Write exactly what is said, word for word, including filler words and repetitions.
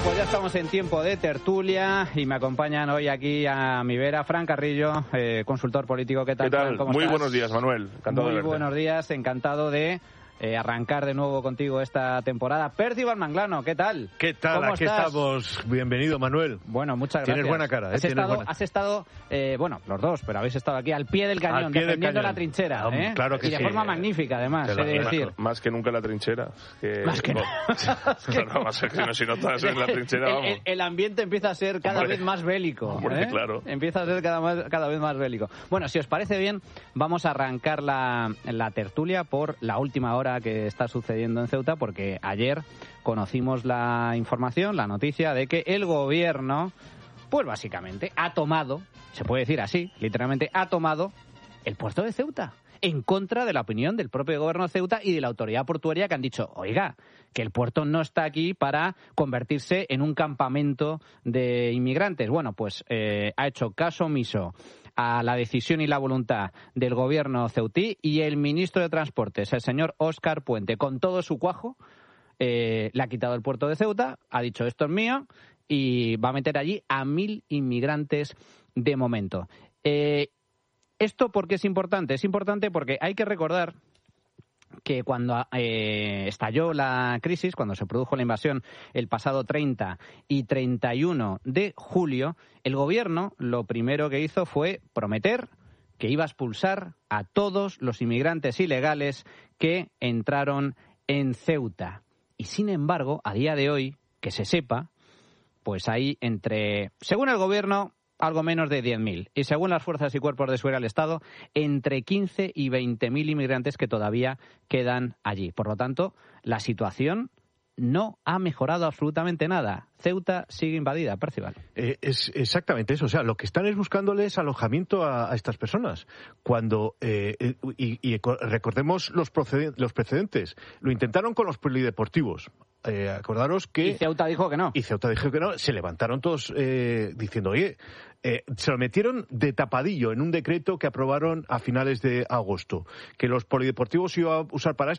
Pues ya estamos en tiempo de tertulia y me acompañan hoy aquí a mi vera Fran Carrillo, eh, consultor político. ¿Qué tal? ¿Qué tal? Fran? ¿Cómo Muy estás? buenos días, Manuel. Encantado Muy de verte. buenos días, encantado de eh, arrancar de nuevo contigo esta temporada. Percival Manglano, ¿qué tal? ¿Qué tal? ¿Cómo Aquí estás? estamos. Bienvenido, Manuel. Bueno, muchas gracias. Tienes buena cara, ¿eh? Has Tienes estado, buena... has estado eh, bueno, los dos, pero habéis estado aquí al pie del cañón, Al pie del defendiendo cañón. la trinchera, Um, ¿eh? claro que y de sí. forma magnífica, además, he de Más- decir. Más que nunca en la trinchera. Que... Más que no. Más que no, más que no, si no estás en la trinchera, el, vamos. el- el ambiente empieza a ser cada Hombre. vez más bélico. Hombre, ¿eh? claro. Empieza a ser cada, más- cada vez más bélico. Bueno, si os parece bien, vamos a arrancar la, la tertulia por la última hora que está sucediendo en Ceuta, porque ayer conocimos la información, la noticia de que el gobierno, pues básicamente, ha tomado, se puede decir así, literalmente, ha tomado el puerto de Ceuta, en contra de la opinión del propio gobierno de Ceuta y de la autoridad portuaria, que han dicho, oiga, que el puerto no está aquí para convertirse en un campamento de inmigrantes. Bueno, pues eh, ha hecho caso omiso a la decisión y la voluntad del gobierno ceutí, y el ministro de Transportes, el señor Óscar Puente, con todo su cuajo, eh, le ha quitado el puerto de Ceuta, ha dicho esto es mío, y va a meter allí a mil inmigrantes de momento. Eh, ¿Esto por qué es importante? Es importante porque hay que recordar que cuando eh, estalló la crisis, cuando se produjo la invasión el pasado treinta y treinta y uno de julio, el gobierno lo primero que hizo fue prometer que iba a expulsar a todos los inmigrantes ilegales que entraron en Ceuta. Y sin embargo, a día de hoy, que se sepa, pues hay entre, según el gobierno, algo menos de diez mil. Y según las fuerzas y cuerpos de seguridad del Estado, entre quince y veinte mil inmigrantes que todavía quedan allí. Por lo tanto, la situación no ha mejorado absolutamente nada. Ceuta sigue invadida, Percival. Eh, es exactamente eso. O sea, lo que están es buscándoles alojamiento a, a estas personas. Cuando eh, y, y recordemos los, proceden- los precedentes. Lo intentaron con los polideportivos. Eh, acordaros que... Y Ceuta dijo que no. Y Ceuta dijo que no. Se levantaron todos eh, diciendo, oye, eh, se lo metieron de tapadillo en un decreto que aprobaron a finales de agosto. Que los polideportivos se iban a usar para